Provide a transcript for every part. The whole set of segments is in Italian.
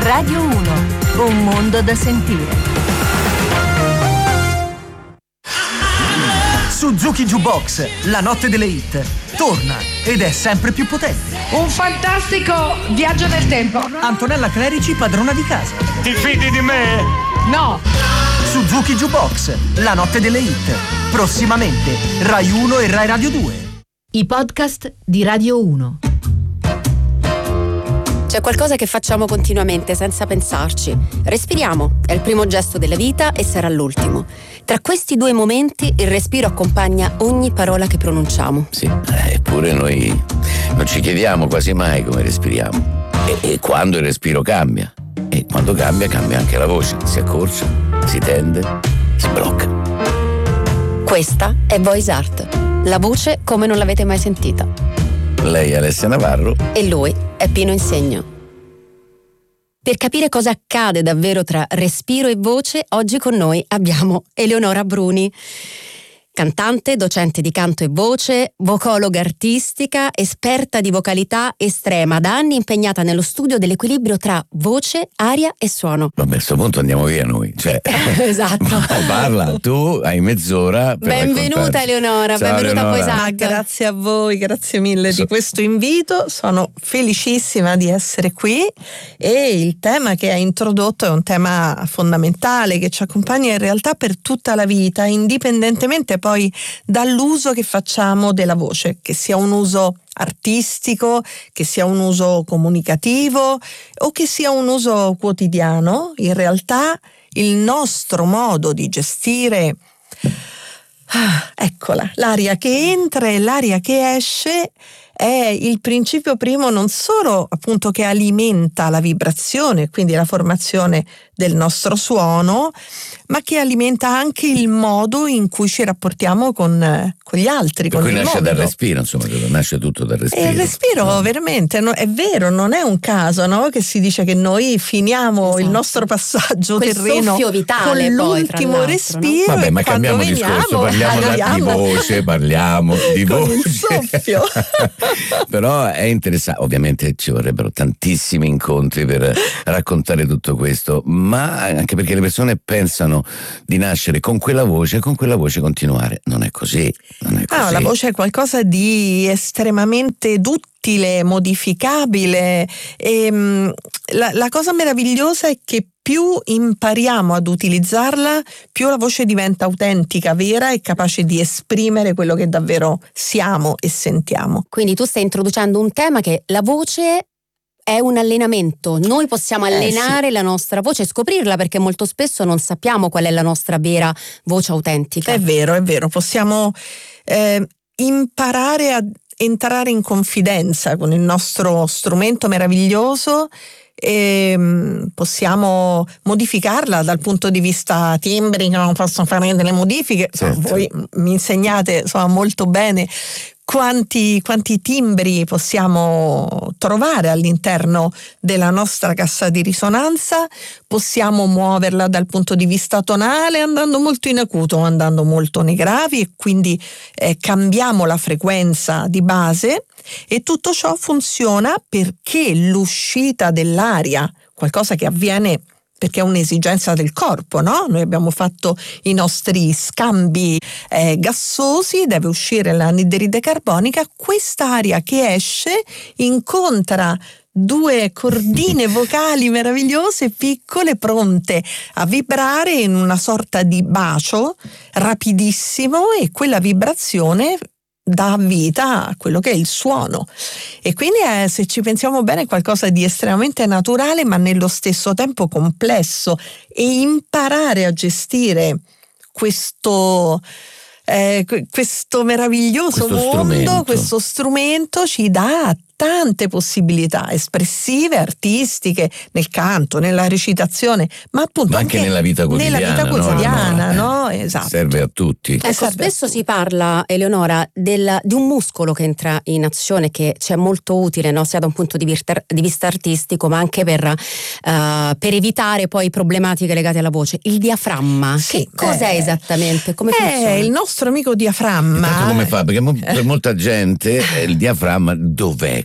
Radio 1, un mondo da sentire. Suzuki Jukebox, la notte delle hit, torna ed è sempre più potente. Un fantastico viaggio nel tempo. Antonella Clerici, padrona di casa. Ti fidi di me? No. Suzuki Jukebox, la notte delle hit, prossimamente Rai 1 e Rai Radio 2. I podcast di Radio 1. C'è qualcosa che facciamo continuamente senza pensarci. Respiriamo, è il primo gesto della vita e sarà l'ultimo. Tra questi due momenti il respiro accompagna ogni parola che pronunciamo. Sì, eppure noi non ci chiediamo quasi mai come respiriamo. E quando il respiro cambia. E quando cambia anche la voce. Si accorcia, si tende, si blocca. Questa è Voice Art, la voce come non l'avete mai sentita. Lei è Alessia Navarro E lui è Pino Insegno. Per capire cosa accade davvero tra respiro e voce, oggi con noi abbiamo Eleonora Bruni. Cantante, docente di canto e voce, vocologa artistica, esperta di vocalità estrema, da anni impegnata nello studio dell'equilibrio tra voce, aria e suono. Vabbè, a questo punto andiamo via noi. Esatto. Parla, tu hai mezz'ora per benvenuta raccontarci. Eleonora, Ciao, benvenuta a Eleonora. Voice Art. Grazie a voi, grazie mille di questo invito, sono felicissima di essere qui e il tema che hai introdotto è un tema fondamentale che ci accompagna in realtà per tutta la vita, indipendentemente poi dall'uso che facciamo della voce, che sia un uso artistico, che sia un uso comunicativo o che sia un uso quotidiano. In realtà il nostro modo di gestire eccola, l'aria che entra e l'aria che esce è il principio primo non solo appunto che alimenta la vibrazione, quindi la formazione del nostro suono, ma che alimenta anche il modo in cui ci rapportiamo con gli altri. Per con cui il nasce mondo. dal respiro, insomma, nasce tutto dal respiro. E il respiro veramente è vero, non è un caso, no? Che si dice che noi finiamo il nostro passaggio Quel terreno soffio vitale con poi, tra l'ultimo l'altro, respiro. Vabbè, e ma quando cambiamo veniamo, discorso, parliamo di arriviamo voce, parliamo di con voce. il soffio. Però è interessante, ovviamente ci vorrebbero tantissimi incontri per raccontare tutto questo, ma anche perché le persone pensano di nascere con quella voce e con quella voce continuare. Non è così, non è così. No, la voce è qualcosa di estremamente duttile, modificabile e la cosa meravigliosa è che più impariamo ad utilizzarla, più la voce diventa autentica, vera e capace di esprimere quello che davvero siamo e sentiamo. Quindi tu stai introducendo un tema che la voce è un allenamento. Noi possiamo allenare la nostra voce e scoprirla, perché molto spesso non sappiamo qual è la nostra vera voce autentica. È vero, possiamo imparare a entrare in confidenza con il nostro strumento meraviglioso e possiamo modificarla dal punto di vista timbrico. Non posso fare delle modifiche, certo. Voi mi insegnate molto bene quanti timbri possiamo trovare all'interno della nostra cassa di risonanza. Possiamo muoverla dal punto di vista tonale andando molto in acuto o andando molto nei gravi, e quindi cambiamo la frequenza di base, e tutto ciò funziona perché l'uscita dell'aria, qualcosa che avviene perché è un'esigenza del corpo, no? Noi abbiamo fatto i nostri scambi gassosi, deve uscire l'anidride carbonica, quest'aria che esce incontra due cordine vocali meravigliose, piccole, pronte a vibrare in una sorta di bacio rapidissimo, e quella vibrazione dà vita a quello che è il suono. E quindi se ci pensiamo bene, è qualcosa di estremamente naturale ma nello stesso tempo complesso, e imparare a gestire questo meraviglioso mondo, questo strumento ci dà tante possibilità espressive, artistiche, nel canto, nella recitazione, ma appunto anche nella vita quotidiana. Nella vita quotidiana, no? Esatto. Serve a tutti. Ecco, spesso si parla, Eleonora, di un muscolo che entra in azione, che c'è molto utile, no? Sia da un punto di vista artistico, ma anche per evitare poi problematiche legate alla voce. Il diaframma. Sì, che cos'è esattamente? Come funziona? Il nostro amico diaframma. Intanto come fa? Perché per molta gente il diaframma dov'è?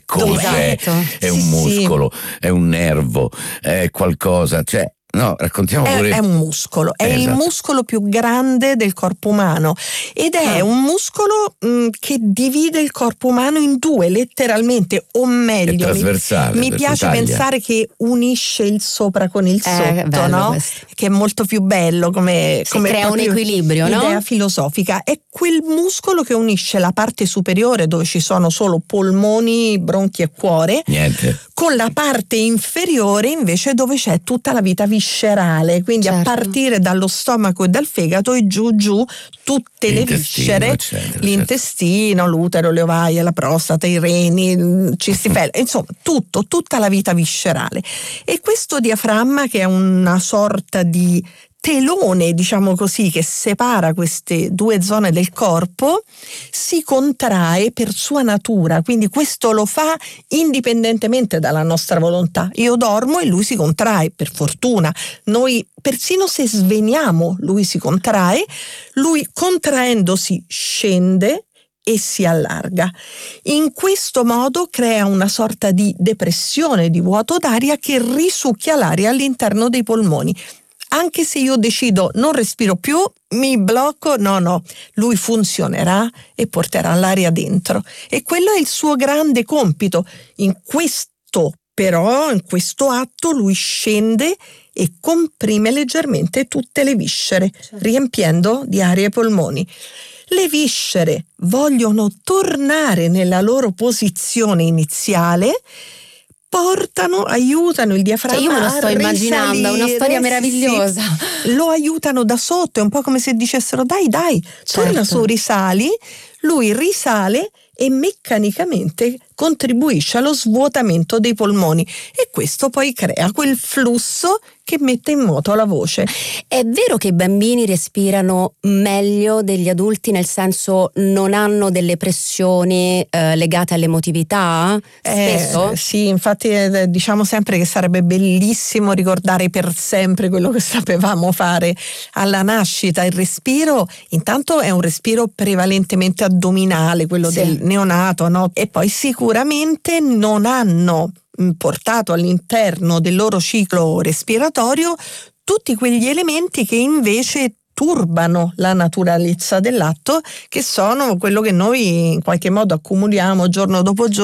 come Esatto. è un muscolo, è un nervo, è qualcosa, cioè no, raccontiamo pure. È un muscolo, è il Esatto. muscolo più grande del corpo umano ed è un muscolo che divide il corpo umano in due, letteralmente, o meglio, È trasversale, mi perché piace taglia. pensare che unisce il sopra con il sotto, bello no? questo. Che è molto più bello come crea un proprio equilibrio, no? idea filosofica. È quel muscolo che unisce la parte superiore, dove ci sono solo polmoni, bronchi e cuore, Niente. con la parte inferiore invece dove c'è tutta la vita viscerale, quindi Certo. a partire dallo stomaco e dal fegato e giù tutte le L'intestino, viscere, eccetera, l'intestino, l'utero, le ovaie, la prostata, i reni, il cistifelleo, insomma tutta la vita viscerale. E questo diaframma, che è una sorta di telone, diciamo così, che separa queste due zone del corpo, si contrae per sua natura, quindi questo lo fa indipendentemente dalla nostra volontà. Io dormo e lui si contrae, per fortuna. Noi persino se sveniamo, lui si contrae, lui contraendosi scende e si allarga. In questo modo crea una sorta di depressione, di vuoto d'aria che risucchia l'aria all'interno dei polmoni. Anche se io decido non respiro più, mi blocco, no, lui funzionerà e porterà l'aria dentro. E quello è il suo grande compito. In questo atto lui scende e comprime leggermente tutte le viscere, riempiendo di aria i polmoni. Le viscere vogliono tornare nella loro posizione iniziale, aiutano il diaframma. Io me lo sto immaginando, è una storia meravigliosa. Sì. Lo aiutano da sotto, è un po' come se dicessero dai, torna Certo. su, risali. Lui risale e meccanicamente contribuisce allo svuotamento dei polmoni e questo poi crea quel flusso che mette in moto la voce. È vero che i bambini respirano meglio degli adulti, nel senso non hanno delle pressioni legate all'emotività? Spesso? Sì, infatti diciamo sempre che sarebbe bellissimo ricordare per sempre quello che sapevamo fare alla nascita. Il respiro intanto è un respiro prevalentemente addominale, quello del neonato, no? E poi sicuramente non hanno portato all'interno del loro ciclo respiratorio tutti quegli elementi che invece turbano la naturalezza dell'atto, che sono quello che noi in qualche modo accumuliamo giorno dopo giorno